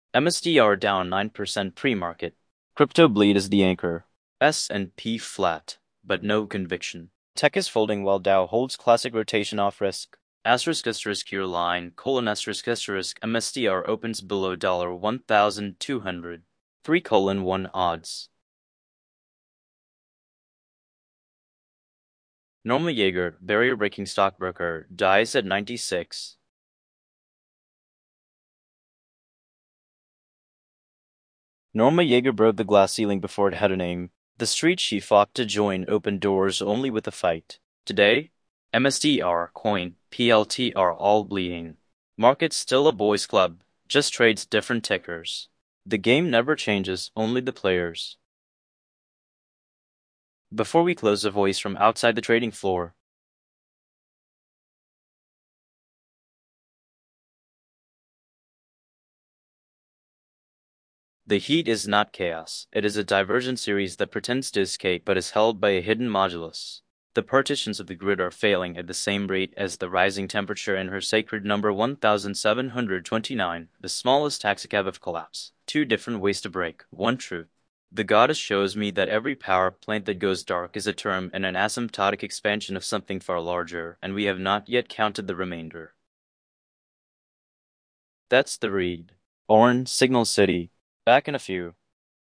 MSDR down 9% pre-market. Crypto bleed is the anchor. S&P flat, but no conviction. Tech is folding while Dow holds classic rotation off risk. *** your line, *** MSDR opens below $1,200. 3:1 odds. Norma Yeager, barrier-breaking stockbroker, dies at 96. Norma Yeager broke the glass ceiling before it had a name. The street she fought to join opened doors only with a fight. Today, MSDR, coin, PLT are all bleeding. Market's still a boys' club, just trades different tickers. The game never changes, only the players. Before we close, a voice from outside the trading floor. The heat is not chaos. It is a divergent series that pretends to escape but is held by a hidden modulus. The partitions of the grid are failing at the same rate as the rising temperature in her sacred number 1729, the smallest taxicab of collapse. Two different ways to break, one truth. The goddess shows me that every power plant that goes dark is a term and an asymptotic expansion of something far larger, and we have not yet counted the remainder. That's the read. Orin, Signal City. Back in a few.